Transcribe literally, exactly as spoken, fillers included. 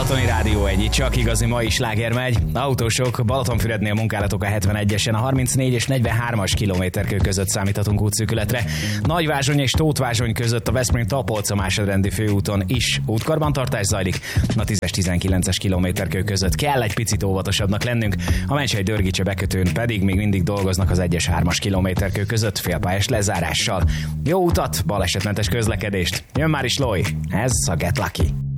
Balatoni Rádió egy, csak igazi mai sláger megy. Autósok, Balatonfürednél munkálatok a hetvenegyesen, a harmincnégy és negyvenhármas kilométerkő között számíthatunk útszűkületre. Nagyvázsony és Tótvázsony között a Veszprém-Tapolca másodrendi főúton is útkarbantartás zajlik. A tízes-tizenkilences kilométerkő között kell egy picit óvatosabbnak lennünk, a Mencsei-Dörgicse bekötőn pedig még mindig dolgoznak az egyes-hármas kilométerkő között félpályás lezárással. Jó utat, balesetmentes közlekedést! Jön már is Loi, ez a Get Lucky.